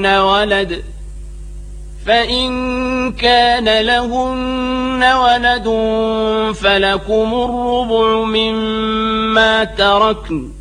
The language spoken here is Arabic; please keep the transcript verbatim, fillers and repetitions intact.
ولد فإن كان لهن ولد فلكم الربع مما تركن